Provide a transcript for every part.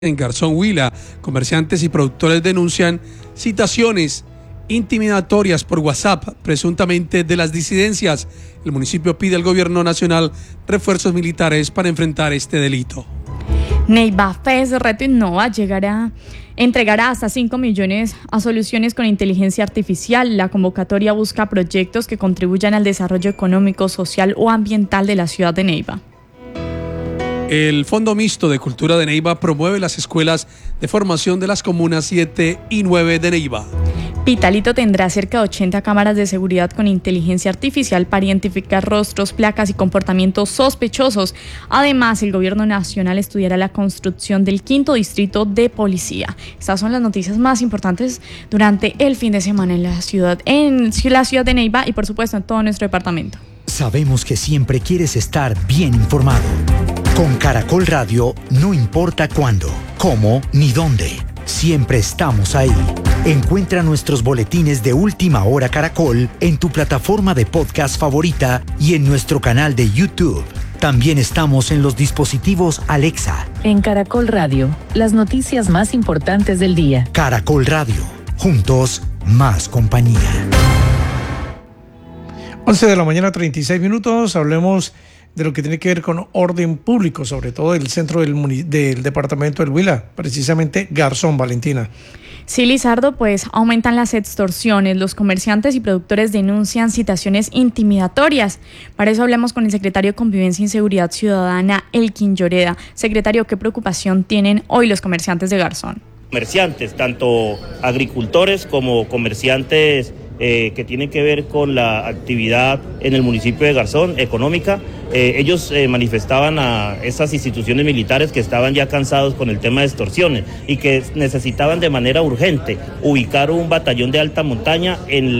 En Garzón, Huila, comerciantes y productores denuncian citaciones intimidatorias por WhatsApp, presuntamente de las disidencias. El municipio pide al gobierno nacional refuerzos militares para enfrentar este delito. Neiva FES Reto Innova entregará hasta 5 millones a soluciones con inteligencia artificial. La convocatoria busca proyectos que contribuyan al desarrollo económico, social o ambiental de la ciudad de Neiva. El Fondo Mixto de Cultura de Neiva promueve las escuelas de formación de las comunas 7 y 9 de Neiva. Pitalito tendrá cerca de 80 cámaras de seguridad con inteligencia artificial para identificar rostros, placas y comportamientos sospechosos. Además, el gobierno nacional estudiará la construcción del 5º distrito de policía. Estas son las noticias más importantes durante el fin de semana en la ciudad de Neiva y por supuesto en todo nuestro departamento. Sabemos que siempre quieres estar bien informado. Con Caracol Radio, no importa cuándo, cómo ni dónde, siempre estamos ahí. Encuentra nuestros boletines de Última Hora Caracol en tu plataforma de podcast favorita y en nuestro canal de YouTube. También estamos en los dispositivos Alexa. En Caracol Radio, las noticias más importantes del día. Caracol Radio, juntos, más compañía. 11 de la mañana, 36 minutos. Hablemos de lo que tiene que ver con orden público, sobre todo el centro del departamento del Huila, precisamente Garzón, Valentina. Sí, Lizardo, pues aumentan las extorsiones. Los comerciantes y productores denuncian citaciones intimidatorias. Para eso hablamos con el secretario de Convivencia y Seguridad Ciudadana, Elkin Lloreda. Secretario, ¿qué preocupación tienen hoy los comerciantes de Garzón? Comerciantes, tanto agricultores como comerciantes que tienen que ver con la actividad en el municipio de Garzón, económica. Ellos manifestaban a esas instituciones militares que estaban ya cansados con el tema de extorsiones y que necesitaban de manera urgente ubicar un batallón de alta montaña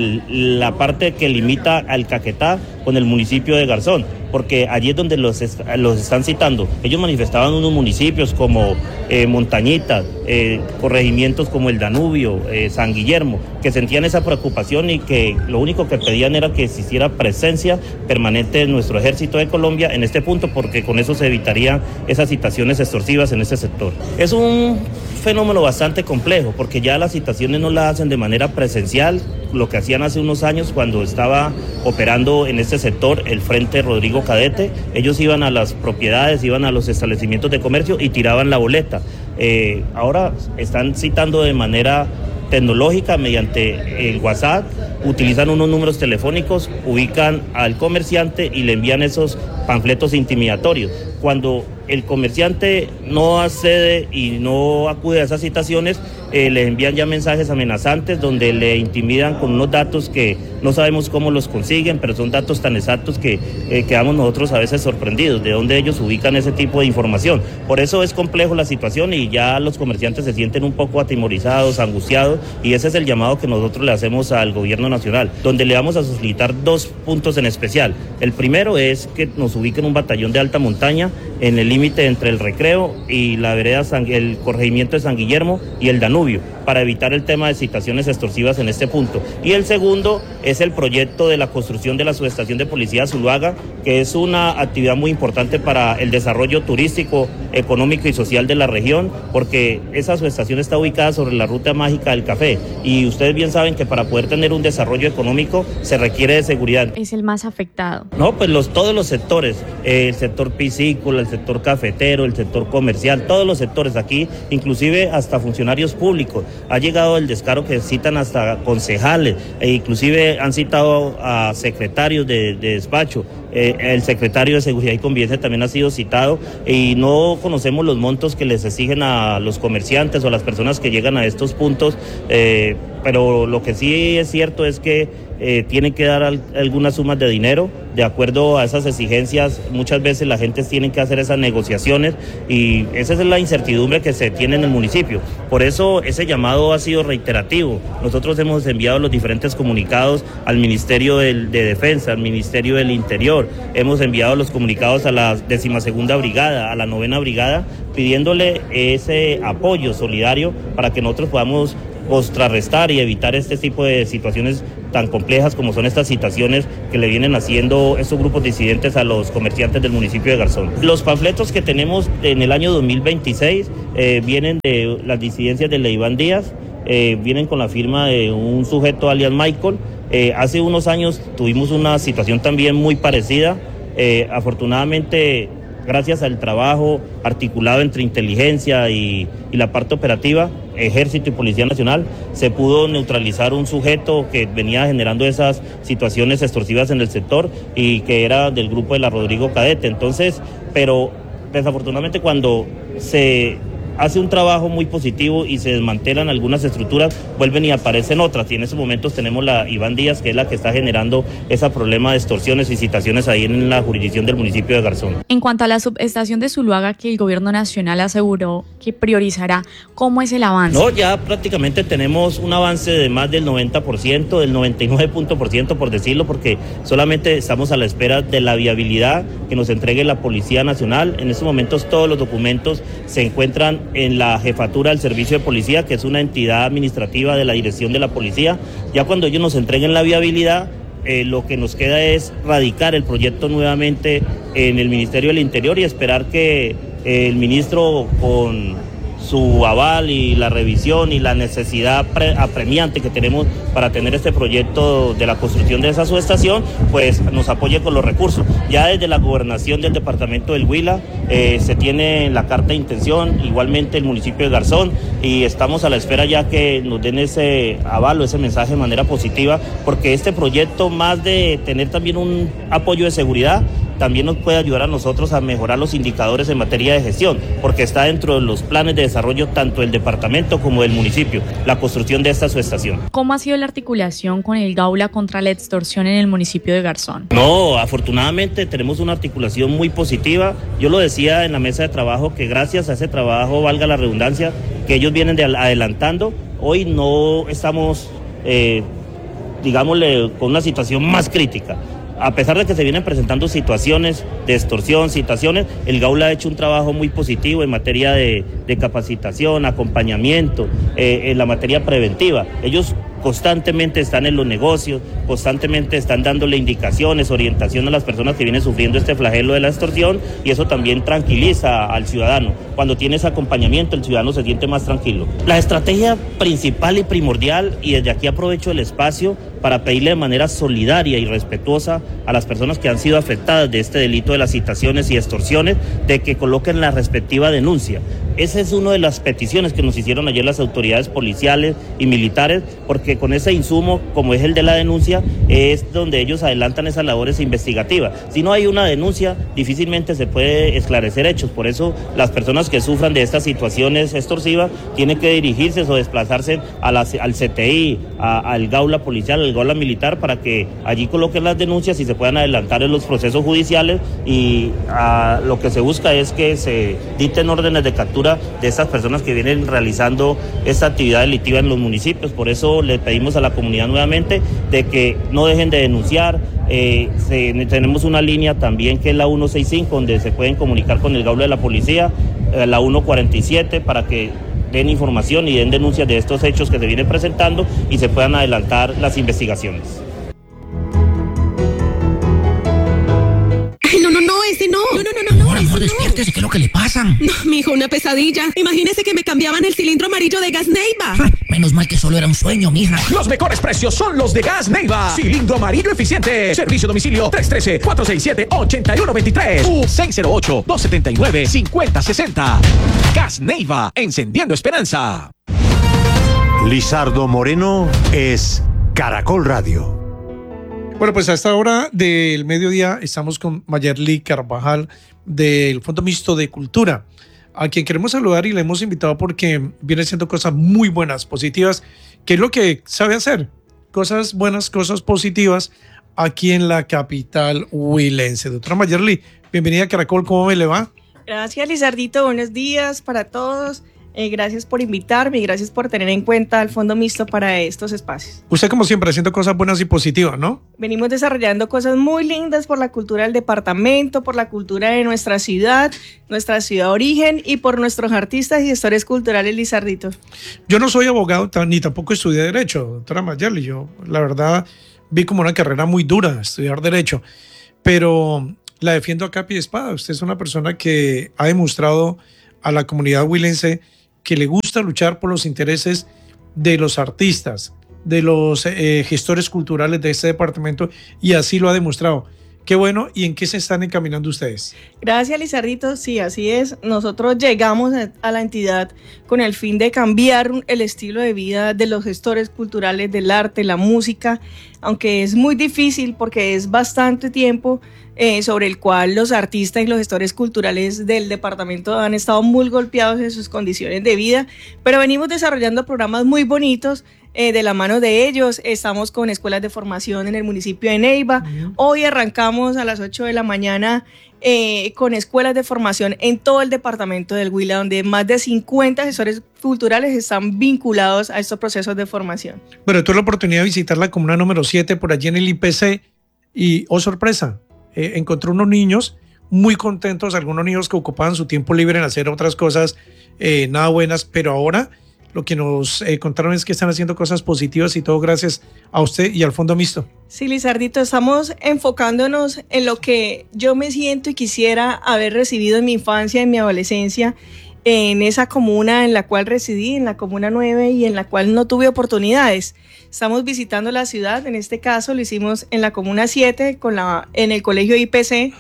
en la parte que limita al Caquetá con el municipio de Garzón, porque allí es donde los están citando. Ellos manifestaban unos municipios como Montañita, corregimientos como el Danubio, San Guillermo, que sentían esa preocupación y que lo único que pedían era que existiera presencia permanente de nuestro ejército de Colombia en este punto, porque con eso se evitarían esas citaciones extorsivas en ese sector. Es un fenómeno bastante complejo, porque ya las citaciones no las hacen de manera presencial, lo que hacían hace unos años cuando estaba operando en este sector el Frente Rodrigo Cadete. Ellos iban a las propiedades, iban a los establecimientos de comercio y tiraban la boleta. Ahora están citando de manera tecnológica mediante el WhatsApp, utilizan unos números telefónicos, ubican al comerciante y le envían esos panfletos intimidatorios. Cuando el comerciante no accede y no acude a esas citaciones, les envían ya mensajes amenazantes donde le intimidan con unos datos que no sabemos cómo los consiguen, pero son datos tan exactos que quedamos nosotros a veces sorprendidos de dónde ellos ubican ese tipo de información. Por eso es complejo la situación y ya los comerciantes se sienten un poco atemorizados, angustiados, y ese es el llamado que nosotros le hacemos al gobierno nacional, donde le vamos a solicitar 2 puntos en especial. El primero es que nos ubiquen un batallón de alta montaña en el límite entre el Recreo y la vereda el corregimiento de San Guillermo y el Danubio, para evitar el tema de citaciones extorsivas en este punto. Y el segundo es el proyecto de la construcción de la subestación de policía Zuluaga, que es una actividad muy importante para el desarrollo turístico, económico y social de la región, porque esa subestación está ubicada sobre la ruta mágica del café, y ustedes bien saben que para poder tener un desarrollo económico se requiere de seguridad. ¿Es el más afectado? No, pues todos los sectores, el sector piscícola, el sector cafetero, el sector comercial, todos los sectores aquí, inclusive hasta funcionarios públicos. Ha llegado el descaro que citan hasta concejales, e inclusive han citado a secretarios de despacho. El secretario de Seguridad y Convivencia también ha sido citado, y no conocemos los montos que les exigen a los comerciantes o a las personas que llegan a estos puntos, pero lo que sí es cierto es que tienen que dar algunas sumas de dinero de acuerdo a esas exigencias. Muchas veces la gente tiene que hacer esas negociaciones y esa es la incertidumbre que se tiene en el municipio. Por eso ese llamado ha sido reiterativo. Nosotros hemos enviado los diferentes comunicados al Ministerio de Defensa, al Ministerio del Interior, hemos enviado los comunicados a la 12ª Brigada, a la 9ª Brigada, pidiéndole ese apoyo solidario para que nosotros podamos contrarrestar y evitar este tipo de situaciones tan complejas como son estas situaciones que le vienen haciendo estos grupos disidentes a los comerciantes del municipio de Garzón. Los panfletos que tenemos en el año 2026 vienen de las disidencias de Leiván Díaz, vienen con la firma de un sujeto alias Michael. Hace unos años tuvimos una situación también muy parecida. Afortunadamente, gracias al trabajo articulado entre inteligencia y la parte operativa, Ejército y Policía Nacional, se pudo neutralizar un sujeto que venía generando esas situaciones extorsivas en el sector y que era del grupo de la Rodrigo Cadete. Entonces, pero desafortunadamente cuando se hace un trabajo muy positivo y se desmantelan algunas estructuras, vuelven y aparecen otras, y en estos momentos tenemos la Iván Díaz, que es la que está generando ese problema de extorsiones y citaciones ahí en la jurisdicción del municipio de Garzón. En cuanto a la subestación de Zuluaga, que el gobierno nacional aseguró que priorizará, ¿cómo es el avance? No, ya prácticamente tenemos un avance de más del 90%, del 99% por decirlo, porque solamente estamos a la espera de la viabilidad que nos entregue la Policía Nacional. En estos momentos todos los documentos se encuentran en la jefatura del servicio de policía, que es una entidad administrativa de la dirección de la policía. Ya cuando ellos nos entreguen la viabilidad, lo que nos queda es radicar el proyecto nuevamente en el Ministerio del Interior y esperar que el ministro, con su aval y la revisión y la necesidad apremiante que tenemos para tener este proyecto de la construcción de esa subestación, pues nos apoye con los recursos. Ya desde la gobernación del departamento del Huila se tiene la carta de intención, igualmente el municipio de Garzón, y estamos a la espera ya que nos den ese aval o ese mensaje de manera positiva, porque este proyecto, más de tener también un apoyo de seguridad, también nos puede ayudar a nosotros a mejorar los indicadores en materia de gestión, porque está dentro de los planes de desarrollo tanto del departamento como del municipio, la construcción de esta subestación. ¿Cómo ha sido la articulación con el Gaula contra la extorsión en el municipio de Garzón? No, afortunadamente tenemos una articulación muy positiva. Yo lo decía en la mesa de trabajo, que gracias a ese trabajo, valga la redundancia, que ellos vienen adelantando, hoy no estamos, digámosle, con una situación más crítica. A pesar de que se vienen presentando situaciones de extorsión, citaciones, el Gaula ha hecho un trabajo muy positivo en materia de capacitación, acompañamiento, en la materia preventiva. Ellos constantemente están en los negocios, constantemente están dándole indicaciones, orientación a las personas que vienen sufriendo este flagelo de la extorsión, y eso también tranquiliza al ciudadano. Cuando tiene ese acompañamiento, el ciudadano se siente más tranquilo. La estrategia principal y primordial, y desde aquí aprovecho el espacio para pedirle de manera solidaria y respetuosa a las personas que han sido afectadas de este delito de las citaciones y extorsiones, de que coloquen la respectiva denuncia. Esa es una de las peticiones que nos hicieron ayer las autoridades policiales y militares, porque con ese insumo, como es el de la denuncia, es donde ellos adelantan esas labores investigativas. Si no hay una denuncia, difícilmente se puede esclarecer hechos. Por eso las personas que sufran de estas situaciones extorsivas tienen que dirigirse o desplazarse al CTI, al Gaula policial, al Gaula militar, para que allí coloquen las denuncias y se puedan adelantar en los procesos judiciales, y lo que se busca es que se dicten órdenes de captura de estas personas que vienen realizando esta actividad delictiva en los municipios. Por eso le pedimos a la comunidad nuevamente de que no dejen de denunciar. Tenemos una línea también que es la 165, donde se pueden comunicar con el Gaula de la policía, la 147, para que den información y den denuncias de estos hechos que se vienen presentando y se puedan adelantar las investigaciones. Ese no. Amor, despiértese, ¿qué es lo que le pasa? No, mijo, una pesadilla. Imagínese que me cambiaban el cilindro amarillo de Gas Neiva. Menos mal que solo era un sueño, mija. Los mejores precios son los de Gas Neiva. Cilindro amarillo eficiente. Servicio domicilio 313-467-8123 u 608-279-5060. Gas Neiva, encendiendo esperanza. Lizardo Moreno es Caracol Radio. Bueno, pues a esta hora del mediodía estamos con Mayerly Carvajal del Fondo Mixto de Cultura, a quien queremos saludar y le hemos invitado porque viene haciendo cosas muy buenas, positivas, que es lo que sabe hacer, cosas buenas, cosas positivas aquí en la capital huilense. Doctora Mayerly, bienvenida a Caracol, ¿cómo me le va? Gracias, Lizardito, buenos días para todos. Gracias por invitarme y gracias por tener en cuenta el Fondo Mixto para estos espacios. Usted, como siempre, haciendo cosas buenas y positivas, ¿no? Venimos desarrollando cosas muy lindas por la cultura del departamento, por la cultura de nuestra ciudad origen y por nuestros artistas y gestores culturales, Lizardito. Yo no soy abogado ni tampoco estudié Derecho, doctora Mayerly. Yo, la verdad, vi como una carrera muy dura estudiar Derecho, pero la defiendo a capa y espada. Usted es una persona que ha demostrado a la comunidad huilense que le gusta luchar por los intereses de los artistas, de los gestores culturales de este departamento, y así lo ha demostrado. Qué bueno. ¿Y en qué se están encaminando ustedes? Gracias, Lizardito. Sí, así es. Nosotros llegamos a la entidad con el fin de cambiar el estilo de vida de los gestores culturales del arte, la música, aunque es muy difícil porque es bastante tiempo sobre el cual los artistas y los gestores culturales del departamento han estado muy golpeados en sus condiciones de vida, pero venimos desarrollando programas muy bonitos de la mano de ellos. Estamos con escuelas de formación en el municipio de Neiva. Hoy arrancamos a las 8 de la mañana con escuelas de formación en todo el departamento del Huila, donde más de 50 gestores culturales están vinculados a estos procesos de formación. Bueno, tuve la oportunidad de visitar la comuna número 7 por allí en el IPC y, oh sorpresa, encontré unos niños muy contentos, algunos niños que ocupaban su tiempo libre en hacer otras cosas nada buenas, pero ahora lo que nos contaron es que están haciendo cosas positivas y todo gracias a usted y al Fondo Mixto. Sí, Lizardito, estamos enfocándonos en lo que yo me siento y quisiera haber recibido en mi infancia, en mi adolescencia, en esa comuna en la cual residí, en la Comuna 9, y en la cual no tuve oportunidades. Estamos visitando la ciudad, en este caso lo hicimos en la Comuna 7, en el colegio IPC.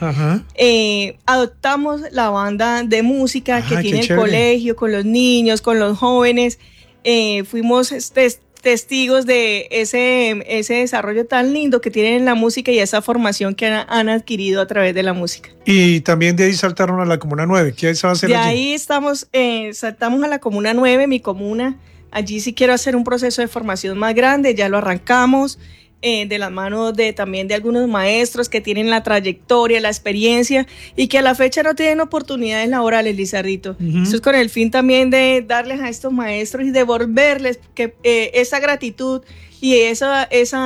Adoptamos la banda de música que tiene el colegio, con los niños, con los jóvenes. Fuimos testigos de ese desarrollo tan lindo que tienen en la música y esa formación que han adquirido a través de la música. Y también de ahí saltaron a la Comuna 9. ¿Qué se va a hacer allí? De ahí saltamos a la Comuna 9, mi comuna. Allí sí quiero hacer un proceso de formación más grande, ya lo arrancamos, de las manos también de algunos maestros que tienen la trayectoria, la experiencia y que a la fecha no tienen oportunidades laborales, Lizardito. Eso es con el fin también de darles a estos maestros y devolverles esa gratitud y esa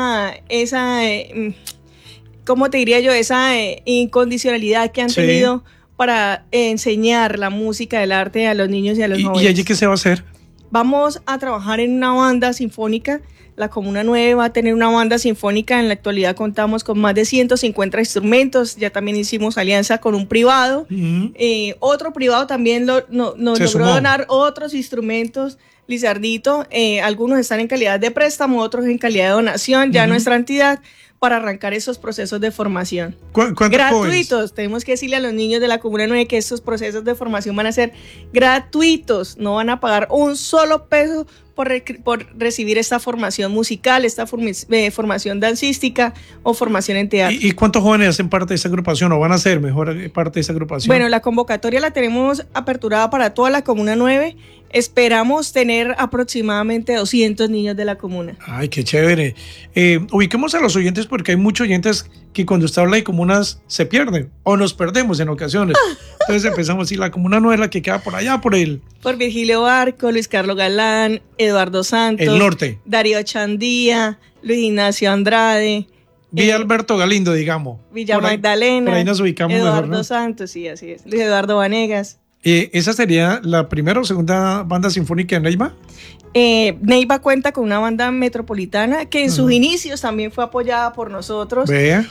¿cómo te diría yo? Esa incondicionalidad que han tenido para enseñar la música, el arte a los niños y a los jóvenes. ¿Y allí qué se va a hacer? Vamos a trabajar en una banda sinfónica. La Comuna 9 va a tener una banda sinfónica. En la actualidad contamos con más de 150 instrumentos. Ya también hicimos alianza con un privado. Otro privado también nos logró donar otros instrumentos, Lizardito. Algunos están en calidad de préstamo, otros en calidad de donación. Ya nuestra entidad, para arrancar esos procesos de formación. Gratuitos. Tenemos que decirle a los niños de la Comuna 9 que estos procesos de formación van a ser gratuitos. No van a pagar un solo peso por recibir esta formación musical, esta formación dancística o formación en teatro. ¿Y cuántos jóvenes hacen parte de esa agrupación o van a ser mejor parte de esa agrupación? Bueno, la convocatoria la tenemos aperturada para toda la Comuna 9. Esperamos tener aproximadamente 200 niños de la comuna. Ay, qué chévere. Ubiquemos a los oyentes porque hay muchos oyentes que cuando usted habla de comunas se pierden o nos perdemos en ocasiones. Entonces empezamos así, la Comuna 9 es la que queda por allá, por Virgilio Barco, Luis Carlos Galán, Eduardo Santos. El norte. Darío Chandía, Luis Ignacio Andrade. Villa Alberto Galindo, digamos. Villa Magdalena. Por ahí nos ubicamos Eduardo mejor, ¿no? Santos, sí, así es. Luis Eduardo Vanegas. ¿Esa sería la primera o segunda banda sinfónica de Neiva? Neiva cuenta con una banda metropolitana que en sus inicios también fue apoyada por nosotros.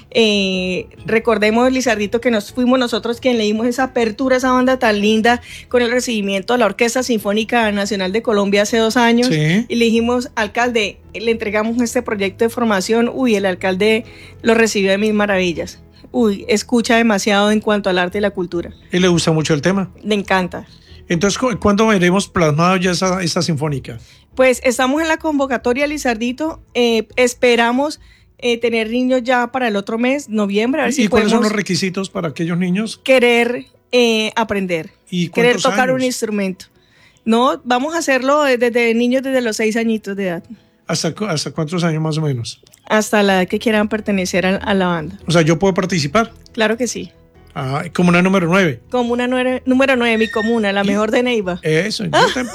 Recordemos, Lizardito, que fuimos nosotros quien le dimos esa apertura a esa banda tan linda con el recibimiento a la Orquesta Sinfónica Nacional de Colombia hace 2 años. Y le dijimos, alcalde, le entregamos este proyecto de formación. El alcalde lo recibió de mil maravillas. Escucha demasiado en cuanto al arte y la cultura. ¿Y le gusta mucho el tema? Le encanta. Entonces, ¿cuándo veremos plasmado ya esa sinfónica? Pues estamos en la convocatoria, Lizardito. Esperamos tener niños ya para el otro mes, noviembre. A ver si cuáles son los requisitos para aquellos niños? Querer aprender. ¿Y querer tocar años? Un instrumento. No, vamos a hacerlo desde niños desde los 6 añitos de edad. ¿Hasta cuántos años más o menos? Hasta la edad que quieran pertenecer a la banda. O sea, ¿yo puedo participar? Claro que sí. Comuna número 9. Comuna número 9, mi comuna, la mejor de Neiva. Eso.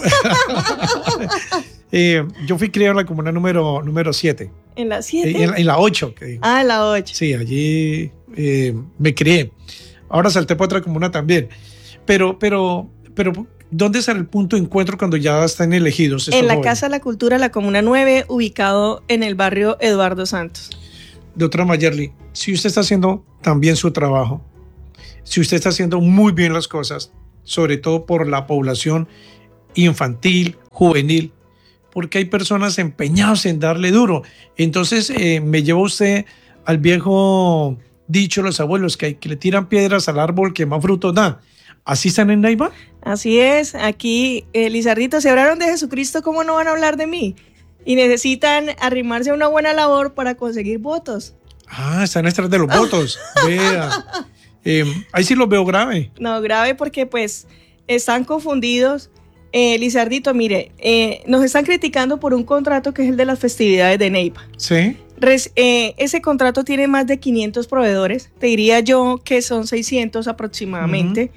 Yo fui criado en la comuna número 7. ¿En la 7? En la 8. En la 8. Sí, allí me crié. Ahora salté para otra comuna también. Pero, ¿dónde será el punto de encuentro cuando ya están elegidos? En la Casa de la Cultura, la comuna 9, ubicado en el barrio Eduardo Santos. Doctora Mayerly, si usted está haciendo también su trabajo, si usted está haciendo muy bien las cosas, sobre todo por la población infantil, juvenil, porque hay personas empeñadas en darle duro. Entonces me lleva usted al viejo dicho de los abuelos, que le tiran piedras al árbol que más frutos da. ¿Así están en Neiva? Así es. Aquí, Lizardito, se hablaron de Jesucristo, ¿cómo no van a hablar de mí? Y necesitan arrimarse a una buena labor para conseguir votos. Están detrás de los votos. Vea. Ahí sí los veo grave. No, grave porque pues están confundidos. Lizardito, mire, nos están criticando por un contrato que es el de las festividades de Neiva. Sí. Ese contrato tiene más de 500 proveedores. Te diría yo que son 600 aproximadamente.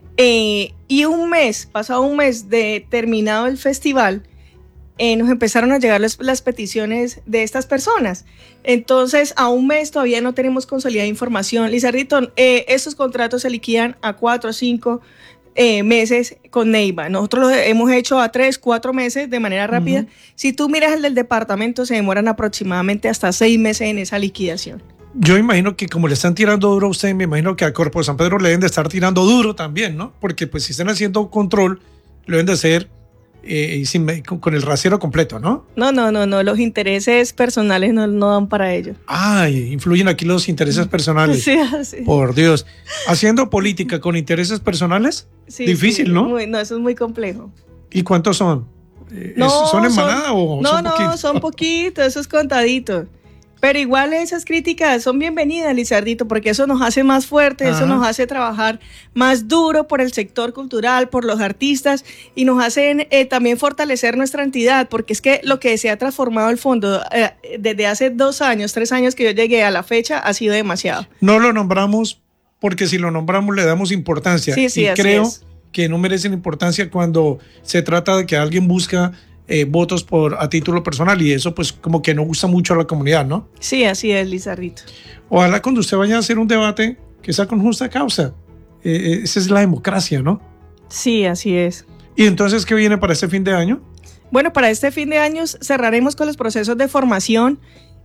Y pasado un mes de terminado el festival, nos empezaron a llegar las peticiones de estas personas. Entonces, a un mes todavía no tenemos consolidada información. Lizardito, estos contratos se liquidan a 4 o 5 meses con Neiva. Nosotros lo hemos hecho a 3, 4 meses de manera rápida. Si tú miras el del departamento, se demoran aproximadamente hasta 6 meses en esa liquidación. Yo imagino que como le están tirando duro a usted, me imagino que a Corpo de San Pedro le deben de estar tirando duro también, ¿no? Porque pues si están haciendo control, lo deben de hacer con el rasero completo, ¿no? No, los intereses personales no dan para ello. Influyen aquí los intereses personales. Sí, así. Por Dios. ¿Haciendo política con intereses personales? Sí, difícil, sí, ¿no? Eso es muy complejo. ¿Y cuántos son? ¿Son en manada o son poquitos? No, son poquitos, esos contaditos. Pero igual esas críticas son bienvenidas, Lizardito, porque eso nos hace más fuertes, eso nos hace trabajar más duro por el sector cultural, por los artistas, y nos hacen también fortalecer nuestra entidad, porque es que lo que se ha transformado el fondo desde hace 2 años, 3 años que yo llegué a la fecha, ha sido demasiado. No lo nombramos porque si lo nombramos le damos importancia. Sí, y creo que no merecen importancia cuando se trata de que alguien busca votos a título personal, y eso pues como que no gusta mucho a la comunidad, ¿no? Sí, así es, Lizardito. Ojalá cuando usted vaya a hacer un debate que sea con justa causa. Esa es la democracia, ¿no? Sí, así es. ¿Y entonces qué viene para este fin de año? Bueno, para este fin de año cerraremos con los procesos de formación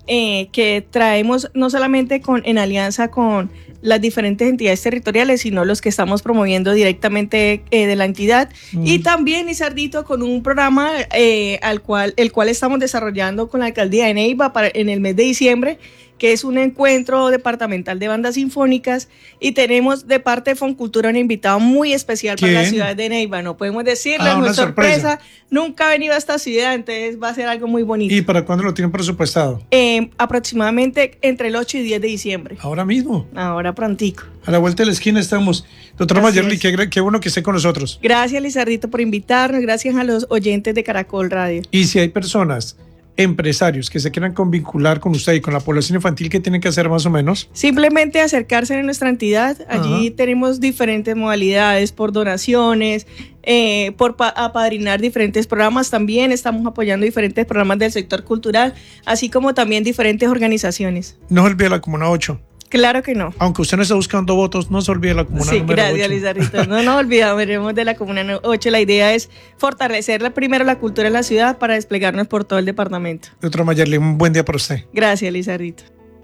que traemos no solamente en alianza con las diferentes entidades territoriales, sino los que estamos promoviendo directamente de la entidad. Y también, Lizardito, con un programa el cual estamos desarrollando con la alcaldía de Neiva en el mes de diciembre, que es un encuentro departamental de bandas sinfónicas, y tenemos de parte de Foncultura un invitado muy especial para la ciudad de Neiva. No podemos decirle, es una sorpresa. Nunca ha venido a esta ciudad, entonces va a ser algo muy bonito. ¿Y para cuándo lo tienen presupuestado? Aproximadamente entre el 8 y 10 de diciembre. ¿Ahora mismo? Ahora prontico. A la vuelta de la esquina estamos. Doctora Mayerly, qué bueno que esté con nosotros. Gracias, Lizardito, por invitarnos. Gracias a los oyentes de Caracol Radio. Y si hay personas, empresarios que se quieran convincular con usted y con la población infantil, ¿qué tienen que hacer más o menos? Simplemente acercarse a nuestra entidad. Allí tenemos diferentes modalidades, por donaciones, por apadrinar diferentes programas. También estamos apoyando diferentes programas del sector cultural, así como también diferentes organizaciones. No se olvide la Comuna 8. Claro que no. Aunque usted no esté buscando votos, no se olvide la Comuna número 8. Sí, gracias, Lizardito. No nos olvidaremos de la Comuna 8. La idea es fortalecer primero la cultura en la ciudad para desplegarnos por todo el departamento. Doctora Mayerly, un buen día para usted. Gracias, Lizardito.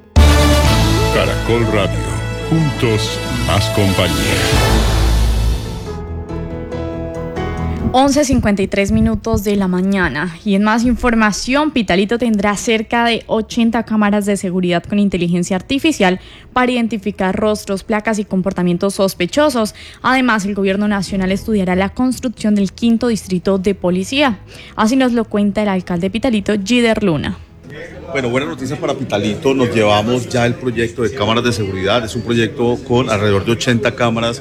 Caracol Radio. Juntos, más compañía. 11:53 de la mañana. Y en más información, Pitalito tendrá cerca de 80 cámaras de seguridad con inteligencia artificial para identificar rostros, placas y comportamientos sospechosos. Además, el gobierno nacional estudiará la construcción del 5º distrito de policía. Así nos lo cuenta el alcalde de Pitalito, Gider Luna. Bueno, buenas noticias para Pitalito. Nos llevamos ya el proyecto de cámaras de seguridad. Es un proyecto con alrededor de 80 cámaras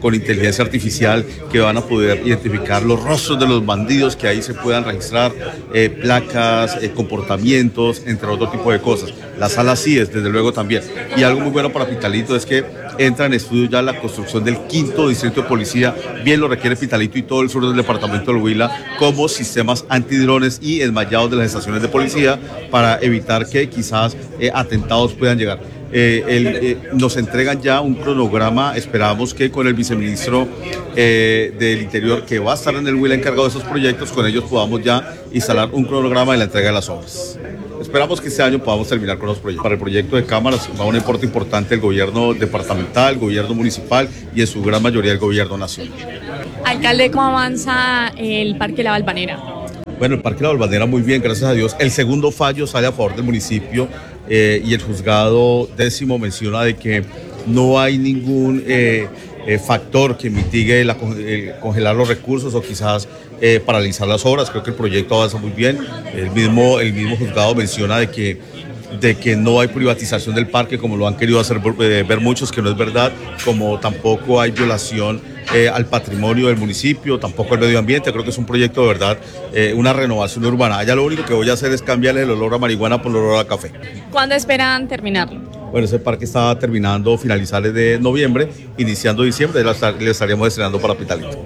con inteligencia artificial que van a poder identificar los rostros de los bandidos, que ahí se puedan registrar placas, comportamientos, entre otro tipo de cosas. La sala CIES, desde luego, también. Y algo muy bueno para Pitalito es que entra en estudio ya la construcción del 5º distrito de policía, bien lo requiere Pitalito y todo el sur del departamento del Huila, como sistemas antidrones y enmallados de las estaciones de policía para evitar que quizás atentados puedan llegar. Nos entregan ya un cronograma, esperamos que con el viceministro del Interior, que va a estar en el Huila encargado de esos proyectos, con ellos podamos ya instalar un cronograma de la entrega de las obras. Esperamos que este año podamos terminar con los proyectos. Para el proyecto de cámaras va un importe importante el gobierno departamental, el gobierno municipal y en su gran mayoría el gobierno nacional. Alcalde, ¿cómo avanza el Parque La Balvanera? Bueno, el Parque La Balvanera muy bien, gracias a Dios. El segundo fallo sale a favor del municipio y el juzgado 10º menciona de que no hay ningún factor que mitigue el congelar los recursos o quizás paralizar las obras. Creo que el proyecto avanza muy bien. El mismo juzgado menciona de que no hay privatización del parque como lo han querido hacer ver muchos, que no es verdad, como tampoco hay violación al patrimonio del municipio, tampoco al medio ambiente. Creo que es un proyecto de verdad, una renovación urbana. Allá lo único que voy a hacer es cambiarle el olor a marihuana por el olor a café. ¿Cuándo esperan terminarlo? Bueno, ese parque está terminando finalizales de noviembre, iniciando diciembre, le estaríamos estrenando para Pitalito.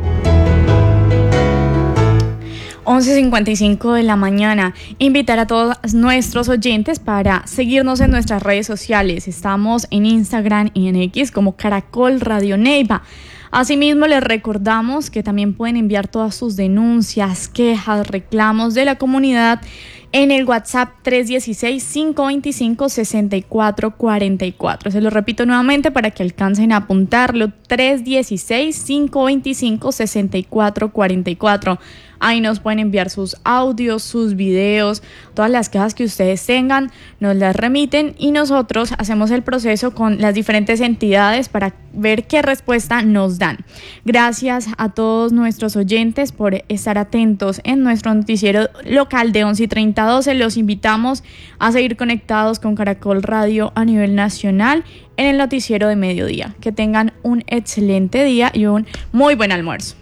11:55 de la mañana. Invitar a todos nuestros oyentes para seguirnos en nuestras redes sociales. Estamos en Instagram y en X como Caracol Radio Neiva. Asimismo, les recordamos que también pueden enviar todas sus denuncias, quejas, reclamos de la comunidad en el WhatsApp 316-525-6444. Se lo repito nuevamente para que alcancen a apuntarlo, 316-525-6444. Ahí nos pueden enviar sus audios, sus videos, todas las quejas que ustedes tengan, nos las remiten y nosotros hacemos el proceso con las diferentes entidades para ver qué respuesta nos dan. Gracias a todos nuestros oyentes por estar atentos en nuestro noticiero local de 11:30-12. Los invitamos a seguir conectados con Caracol Radio a nivel nacional en el noticiero de mediodía. Que tengan un excelente día y un muy buen almuerzo.